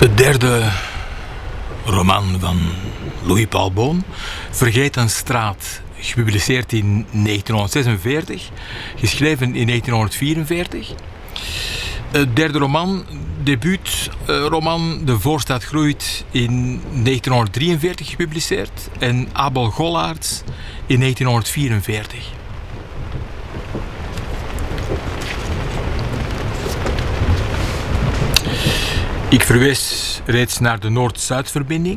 De derde roman van Louis-Paul Beaune, Vergeten straat, gepubliceerd in 1946, geschreven in 1944. Het derde roman, debuutroman De Voorstad groeit, in 1943 gepubliceerd en Abel Gollaerts in 1944. Ik verwees reeds naar de Noord-Zuidverbinding.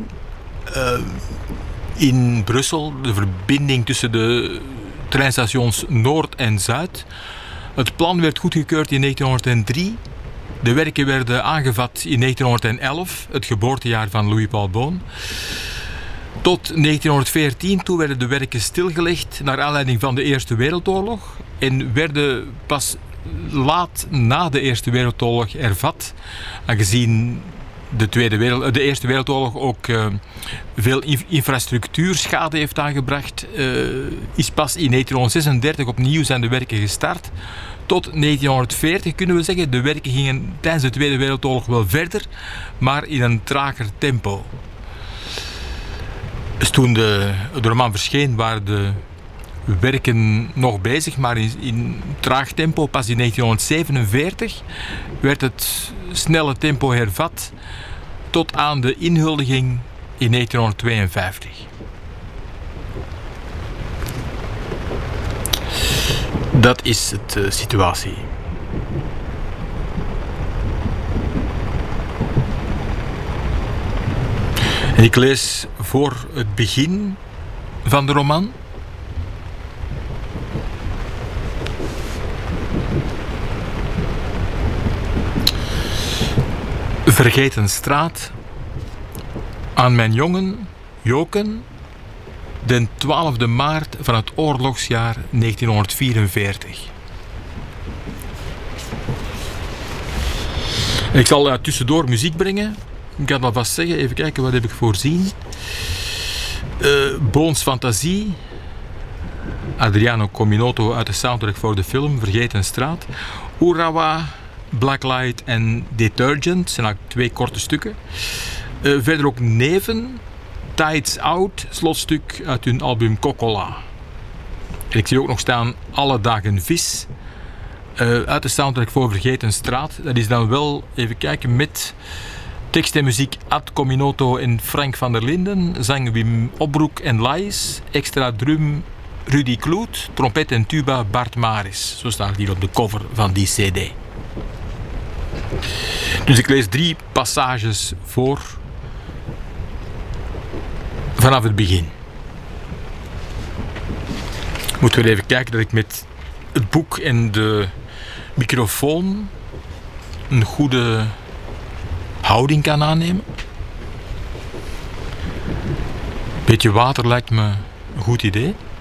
In Brussel, de verbinding tussen de treinstations Noord en Zuid. Het plan werd goedgekeurd in 1903. De werken werden aangevat in 1911, het geboortejaar van Louis-Paul Beaune. Tot 1914, toen werden de werken stilgelegd naar aanleiding van de Eerste Wereldoorlog en werden pas laat na de Eerste Wereldoorlog hervat, aangezien de Eerste Wereldoorlog ook veel infrastructuurschade heeft aangebracht, is pas in 1936 opnieuw zijn de werken gestart. Tot 1940 kunnen we zeggen, de werken gingen tijdens de Tweede Wereldoorlog wel verder, maar in een trager tempo. Dus toen de roman verscheen waren de werken nog bezig, maar in traag tempo. Pas in 1947 werd het snelle tempo hervat tot aan de inhuldiging in 1952. Dat is de situatie. En ik lees voor het begin van de roman. Vergeten straat. Aan mijn jongen, Joken, den 12e maart van het oorlogsjaar 1944. Ik zal tussendoor muziek brengen. Ik kan dat vast zeggen. Even kijken, wat heb ik voorzien? Beaune's Fantasie. Adriano Cominoto uit de soundtrack voor de film Vergeten straat. Urawa, Blacklight en Detergent zijn eigenlijk 2 korte stukken. Verder ook Neven, Tides Out, slotstuk uit hun album Kokola. En ik zie ook nog staan Alle dagen vis, uit de soundtrack voor Vergeten straat. Dat is dan wel, even kijken, met tekst en muziek Ad Cominoto en Frank van der Linden, zang Wim Opbroek en Lais, extra drum Rudy Kloet, trompet en tuba Bart Maris. Zo staat het hier op de cover van die cd. Dus ik lees 3 passages voor vanaf het begin. Moeten we even kijken dat ik met het boek en de microfoon een goede houding kan aannemen. Beetje water lijkt me een goed idee.